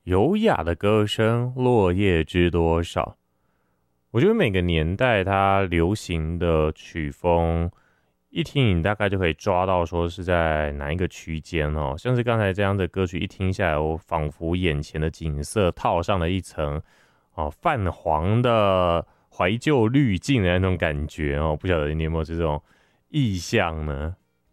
优雅的歌声，落叶知多少。我觉得每个年代它流行的曲风，一听你大概就可以抓到说是在哪一个区间哦。像是刚才这样的歌曲一听下来，我仿佛眼前的景色套上了一层泛黄的怀旧滤镜的那种感觉哦。不晓得你有没有这种意象呢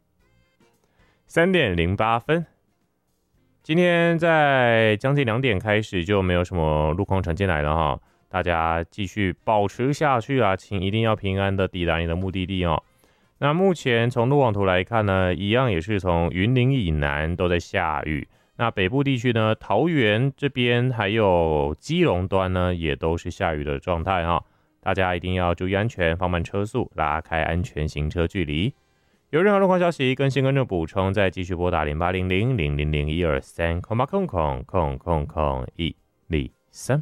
？3:08，今天在将近2点开始就没有什么路况传进来了哈。大家继续保持下去啊，请一定要平安的抵达你的目的地哦。那目前从路网图来看呢，一样也是从云林以南都在下雨。那北部地区呢，桃园这边还有基隆端呢，也都是下雨的状态哈。大家一定要注意安全，放慢车速，拉开安全行车距离。有任何路况消息更新跟着补充，再继续拨打0800000123空八空空空空空123。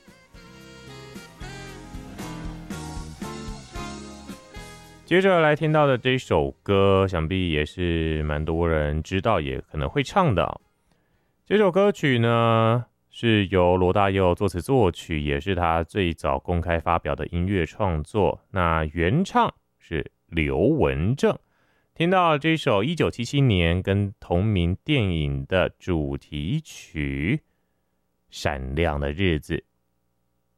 接着来听到的这首歌，想必也是蛮多人知道，也可能会唱的。这首歌曲呢，是由罗大佑作词作曲，也是他最早公开发表的音乐创作。那原唱是刘文正。听到这首1977年跟同名电影的主题曲《闪亮的日子》，